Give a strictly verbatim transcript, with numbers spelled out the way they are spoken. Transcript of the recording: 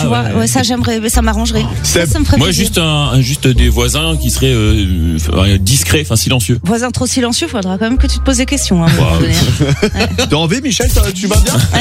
tu vois. ouais. Ouais, ça j'aimerais, ça m'arrangerait. Ça, ça me ferait Moi, plaisir. juste un, juste des voisins qui seraient euh, euh, discrets, enfin silencieux. Voisin trop silencieux, faudra quand même que tu te poses des questions. Hein, à un moment donné. T'es en V, Michel, tu vas bien?